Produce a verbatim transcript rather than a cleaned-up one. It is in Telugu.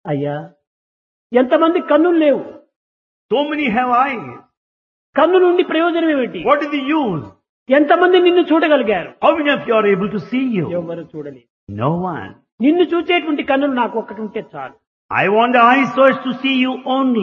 అయ్యా, ఎంతమంది కన్నులు లేవు, So many have eyes. కన్ను నుండి ప్రయోజనం ఏమిటి? What is the use? ఎంతమంది నిన్ను చూడగలిగారు? How many of you are able to see you? ఎవరు చూడలేదు. No one. నిన్ను చూచేటువంటి కన్నులు నాకు ఒక్కటి ఉంటే చాలు. I want the eyes so as to see you only.